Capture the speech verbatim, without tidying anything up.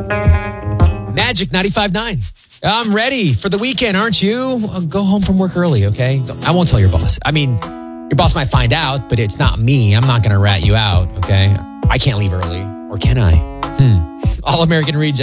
Magic ninety-five point nine. I'm ready for the weekend, aren't you? I'll go home from work early, okay? I won't tell your boss. I mean, your boss might find out, but it's not me. I'm not going to rat you out, okay? I can't leave early. Or can I? Hmm. All American Reject.